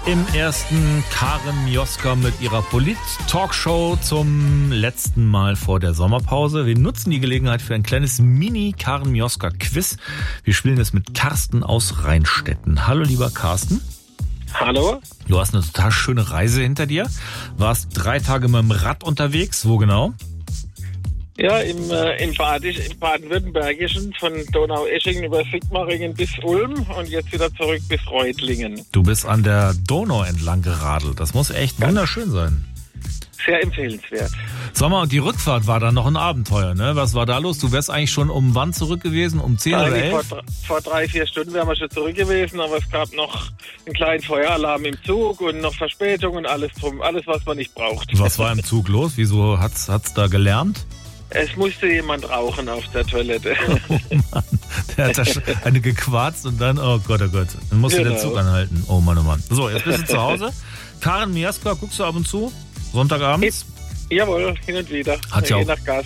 im ersten Karin Mioska mit ihrer Polit-Talkshow zum letzten Mal vor der Sommerpause. Wir nutzen die Gelegenheit für ein kleines Mini-Karin Mioska-Quiz. Wir spielen es mit Carsten aus Rheinstetten. Hallo, lieber Carsten. Hallo. Du hast eine total schöne Reise hinter dir. Warst 3 Tage mit dem Rad unterwegs. Wo genau? Ja, im Baden-Württembergischen, von Donaueschingen über Sigmaringen bis Ulm und jetzt wieder zurück bis Reutlingen. Du bist an der Donau entlang geradelt. Das muss echt wunderschön sein. Sehr empfehlenswert. Sag mal, und die Rückfahrt war dann noch ein Abenteuer, ne? Was war da los? Du wärst eigentlich schon um wann zurück gewesen? Um 10 oder 11? Vor 3-4 Stunden wären wir schon zurück gewesen, aber es gab noch einen kleinen Feueralarm im Zug und noch Verspätung und alles drum. Alles, was man nicht braucht. Was war im Zug los? Wieso hat's da gelärmt? Es musste jemand rauchen auf der Toilette. Oh Mann, der hat da eine gequarzt und dann, oh Gott, dann musste der Zug anhalten. Oh Mann, oh Mann. So, jetzt bist du zu Hause. Karin Mioska, guckst du ab und zu? Sonntagabends? Jawohl, hin und wieder. Hat ja Je auch nach Gas.